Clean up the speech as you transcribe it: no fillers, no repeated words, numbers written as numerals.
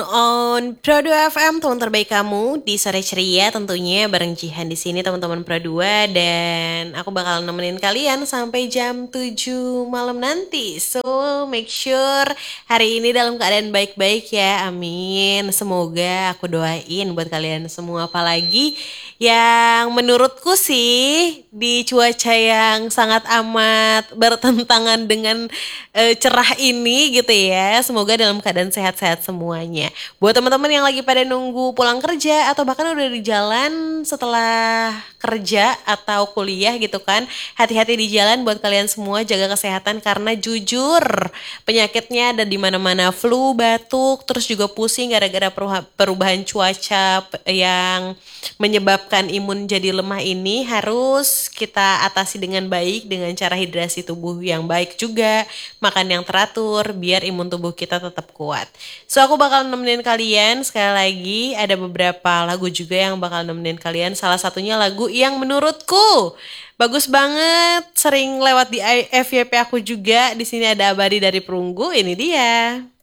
On Pro 2 FM, teman terbaik kamu di sore ceria tentunya bareng Jihan di sini teman-teman Pro 2 dan aku bakal nemenin kalian sampai jam 7 malam nanti. So, make sure hari ini dalam keadaan baik-baik ya. Amin. Semoga aku doain buat kalian semua apalagi yang menurutku sih di cuaca yang sangat amat bertentangan dengan cerah ini gitu ya. Semoga dalam keadaan sehat-sehat semuanya. Buat teman-teman yang lagi pada nunggu pulang kerja atau bahkan udah di jalan setelah kerja atau kuliah gitu kan, hati-hati di jalan buat kalian semua jaga kesehatan karena jujur penyakitnya ada di mana-mana flu, batuk, terus juga pusing gara-gara perubahan cuaca yang menyebabkan imun jadi lemah ini harus kita atasi dengan baik dengan cara hidrasi tubuh yang baik juga, makan yang teratur biar imun tubuh kita tetap kuat. So aku bakal nemenin kalian sekali lagi ada beberapa lagu juga yang bakal nemenin kalian. Salah satunya lagu yang menurutku bagus banget, sering lewat di FYP aku juga. Di sini ada Abadi dari Perunggu, ini dia.